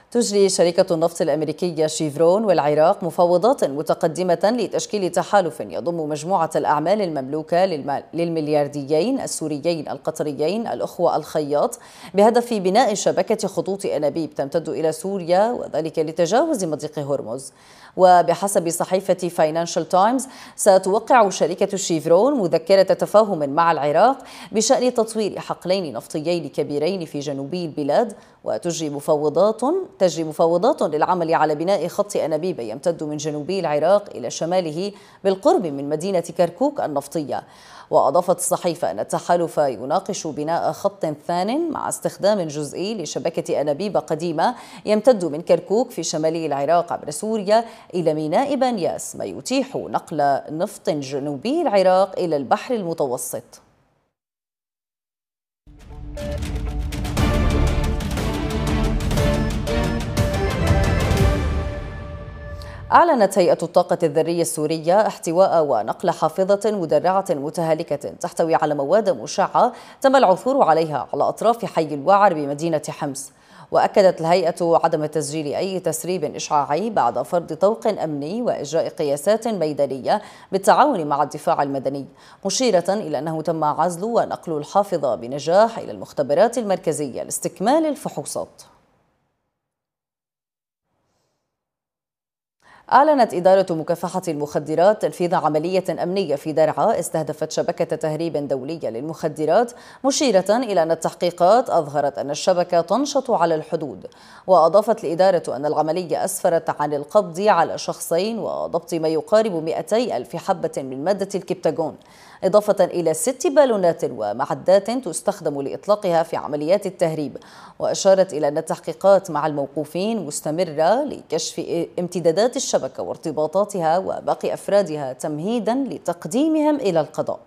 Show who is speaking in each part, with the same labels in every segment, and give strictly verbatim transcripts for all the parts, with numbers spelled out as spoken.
Speaker 1: تجري شركة النفط الأمريكية شيفرون والعراق مفاوضات متقدمة لتشكيل تحالف يضم مجموعة الأعمال المملوكة للمليارديين السوريين القطريين الأخوة الخياط بهدف بناء شبكة خطوط أنابيب تمتد إلى سوريا، وذلك لتجاوز مضيق هرمز. وبحسب صحيفة فاينانشال تايمز ستوقع شركة شيفرون مذكرة تفاهم مع العراق بشأن تطوير حقلين نفطيين كبيرين في جنوبي البلاد، وتجري مفاوضات تجري مفاوضات للعمل على بناء خط أنابيب يمتد من جنوبي العراق إلى شماله بالقرب من مدينة كركوك النفطية. وأضافت الصحيفة أن التحالف يناقش بناء خط ثان مع استخدام جزئي لشبكة أنابيب قديمة يمتد من كركوك في شمالي العراق عبر سوريا إلى ميناء بانياس، ما يتيح نقل نفط جنوبي العراق إلى البحر المتوسط. أعلنت هيئة الطاقة الذرية السورية احتواء ونقل حافظة مدرعة متهالكة تحتوي على مواد مشعة تم العثور عليها على أطراف حي الوعر بمدينة حمص. وأكدت الهيئة عدم تسجيل أي تسريب إشعاعي بعد فرض طوق أمني وإجراء قياسات ميدانية بالتعاون مع الدفاع المدني، مشيرة إلى أنه تم عزل ونقل الحافظة بنجاح إلى المختبرات المركزية لاستكمال الفحوصات. أعلنت إدارة مكافحة المخدرات تنفيذ عملية أمنية في درعا استهدفت شبكة تهريب دولية للمخدرات، مشيرة إلى أن التحقيقات أظهرت أن الشبكة تنشط على الحدود. وأضافت الإدارة أن العملية أسفرت عن القبض على شخصين وضبط ما يقارب مئتي ألف حبة من مادة الكبتاجون، إضافة إلى ست بالونات ومعدات تستخدم لإطلاقها في عمليات التهريب. وأشارت إلى أن التحقيقات مع الموقوفين مستمرة لكشف امتدادات الشبكة وارتباطاتها وباقي أفرادها تمهيدا لتقديمهم إلى القضاء.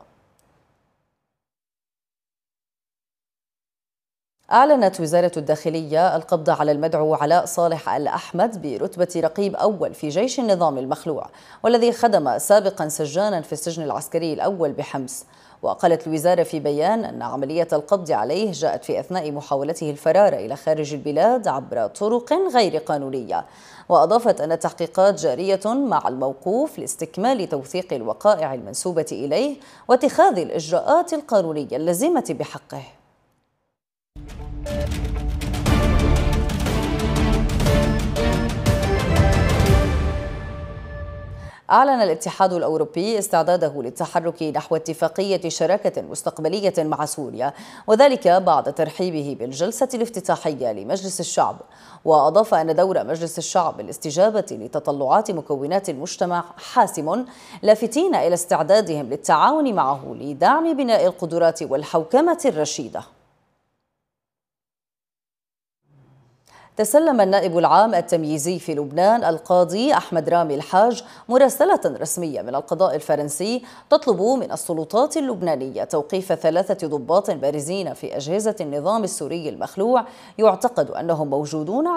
Speaker 1: أعلنت وزارة الداخلية القبض على المدعو علاء صالح الأحمد برتبة رقيب أول في جيش النظام المخلوع، والذي خدم سابقا سجانا في السجن العسكري الأول بحمص. وقالت الوزارة في بيان أن عملية القبض عليه جاءت في أثناء محاولته الفرار إلى خارج البلاد عبر طرق غير قانونية. وأضافت أن التحقيقات جارية مع الموقوف لاستكمال توثيق الوقائع المنسوبة إليه واتخاذ الإجراءات القانونية اللازمة بحقه. أعلن الاتحاد الأوروبي استعداده للتحرك نحو اتفاقية شراكة مستقبلية مع سوريا، وذلك بعد ترحيبه بالجلسة الافتتاحية لمجلس الشعب. وأضاف أن دور مجلس الشعب بالاستجابة لتطلعات مكونات المجتمع حاسم، لافتين إلى استعدادهم للتعاون معه لدعم بناء القدرات والحوكمة الرشيدة. تسلم النائب العام التمييزي في لبنان القاضي أحمد رامي الحاج مراسلة رسمية من القضاء الفرنسي تطلب من السلطات اللبنانية توقيف ثلاثة ضباط بارزين في أجهزة النظام السوري المخلوع يعتقد أنهم موجودون